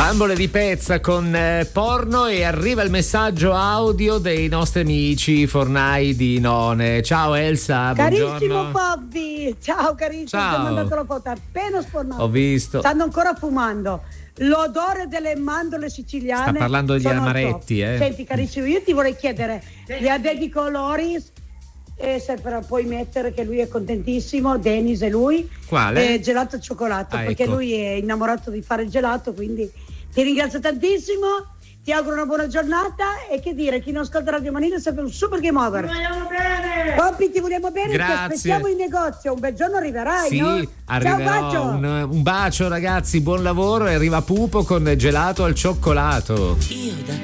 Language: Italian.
Bambole di pezza con porno, e arriva il messaggio audio dei nostri amici fornai di None. Ciao Elsa, carissimo buongiorno. Bobby, ciao carissimo, Ciao. ti ho mandato la foto appena sfornato. Ho visto. Stanno ancora fumando. L'odore delle mandorle siciliane. Sta parlando degli sono amaretti, top. Senti carissimo, io ti vorrei chiedere, li ha dei colori? E se però puoi mettere, che lui è contentissimo, Dennis e lui. Quale? Gelato al cioccolato, perché ecco. lui è innamorato di fare il gelato, quindi ti ringrazio tantissimo, ti auguro una buona giornata, e che dire, chi non ascolta Radio Manila è sempre un super game over. Vogliamo bene! Bobby, ti vogliamo bene, Grazie. ti aspettiamo in negozio, un bel giorno arriverai, Sì, no? arriverò. Ciao, bacio. Un bacio ragazzi, buon lavoro, e arriva Pupo con gelato al cioccolato. Io da